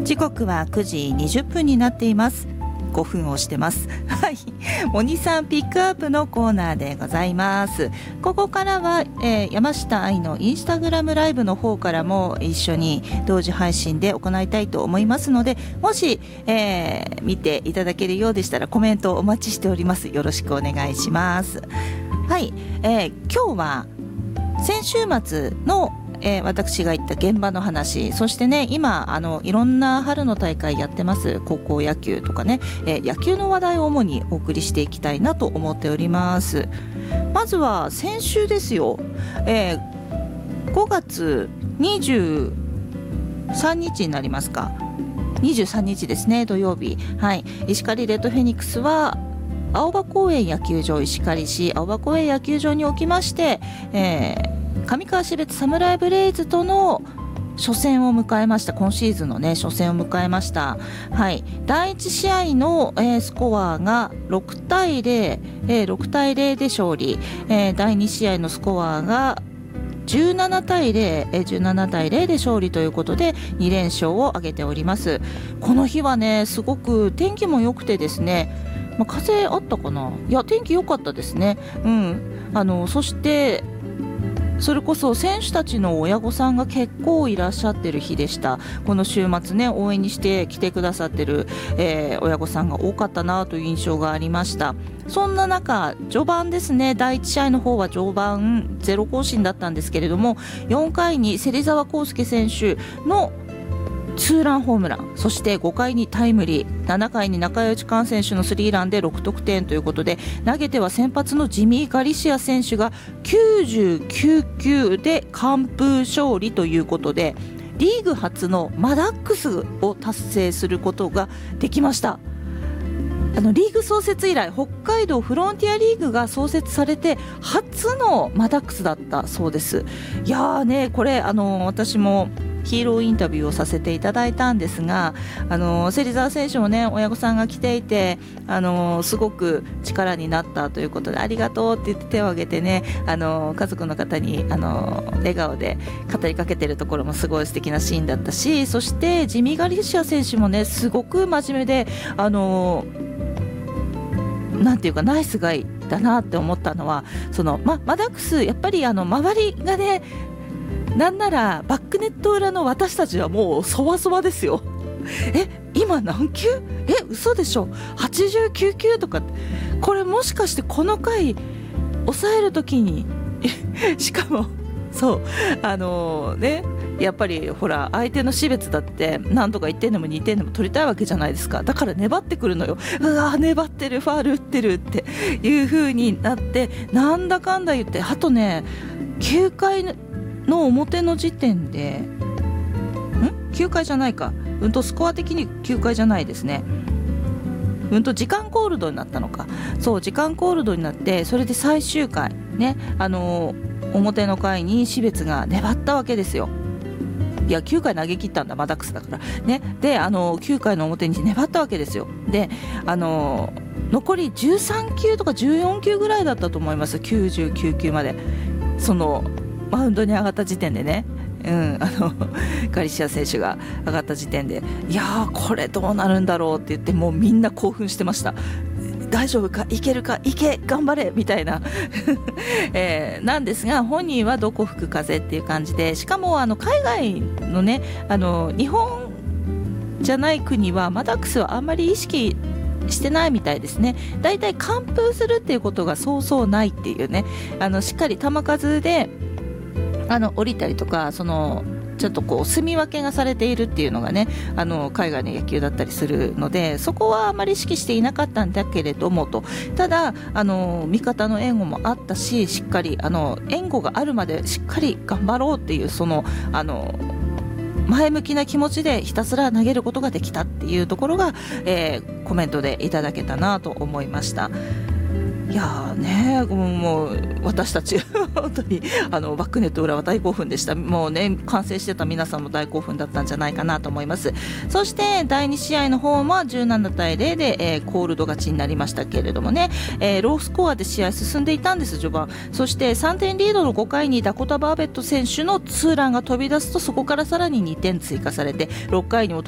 時刻は9時20分になっています。5分をしてます。はい、お兄さんピックアップのコーナーでございます。ここからは、山下愛のインスタグラムライブの方からも一緒に同時配信で行いたいと思いますので、もし、見ていただけるようでしたらコメントお待ちしております。よろしくお願いします。はい、今日は先週末の私が行った現場の話、そしてね、今いろんな春の大会やってます。高校野球とかね、野球の話題を主にお送りしていきたいなと思っております。まずは先週ですよ、5月23日になりますか、23日ですね、土曜日。はい、石狩レッドフェニックスは青葉公園野球場、石狩市青葉公園野球場におきまして、上川標津サムライブレイズとの初戦を迎えました。今シーズンのね、初戦を迎えました。はい、第1試合の、スコアが6対0、6対0で勝利、第2試合のスコアが17対0、17対0で勝利ということで2連勝を挙げております。この日はね、すごく天気も良くてですね、風あったかな、いや天気良かったですね。そしてそれこそ選手たちの親御さんが結構いらっしゃってる日でした。この週末ね、応援にして来てくださってる、親御さんが多かったなという印象がありました。そんな中、序盤ですね、第1試合の方は序盤ゼロ更新だったんですけれども、4回に芹澤康介選手のツーランホームラン、そして5回にタイムリー、7回に中内寛選手のスリーランで6得点ということで、投げては先発のジミー・ガリシア選手が99球で完封勝利ということで、リーグ初のマダックスを達成することができました。リーグ創設以来、北海道フロンティアリーグが創設されて初のマダックスだったそうです。いやーね、これ私もヒーローインタビューをさせていただいたんですが、芹澤選手もね、親御さんが来ていて、すごく力になったということで、ありがとうって言って手を挙げてね、家族の方に笑顔で語りかけてるところもすごい素敵なシーンだったし、そしてジミー・ガリシア選手もね、すごく真面目でなんていうかナイスガイだなって思ったのは、マダックスやっぱり周りがね、なんならバックネット裏の私たちはもうそわそわですよ。今何球？嘘でしょ、89球とか。これもしかしてこの回抑えるときにしかもそうね、やっぱりほら相手の死別だって何とか1点でも2点でも取りたいわけじゃないですか。だから粘ってくるのよ。うわ粘ってる、ファール打ってるっていう風になって、なんだかんだ言って、あとね9回の表の時点で9回じゃないか、スコア的に9回じゃないですね。時間コールドになったのか。そう、時間コールドになって、それで最終回ね、表の回に死別が粘ったわけですよ。いや9回投げ切ったんだ、マダックスだからね。で9回の表に粘ったわけですよ。で残り13球とか14球ぐらいだったと思います。99球までマウンドに上がった時点でね、ガリシア選手が上がった時点で、いやーこれどうなるんだろうって言って、もうみんな興奮してました。大丈夫か、いけるか、いけ頑張れみたいな、なんですが、本人はどこ吹く風っていう感じで、しかも海外のね、日本じゃない国はマダックスはあんまり意識してないみたいですね。だいたい完封するっていうことがそうそうないっていうね、しっかり球数で降りたりとか、ちょっと住み分けがされているっていうのがね、海外の野球だったりするので、そこはあまり意識していなかったんだけれどもと。ただ味方の援護もあったし、しっかり援護があるまでしっかり頑張ろうっていう、前向きな気持ちでひたすら投げることができたっていうところが、コメントでいただけたなと思いました。いやね、もう私たち本当にバックネット裏は大興奮でした。もうね、完成してた皆さんも大興奮だったんじゃないかなと思います。そして第2試合の方は17対0で、コールド勝ちになりましたけれどもね、ロースコアで試合進んでいたんです、序盤。そして3点リードの5回にダコタ・バーベット選手のツーランが飛び出すと、そこからさらに2点追加されて、6回に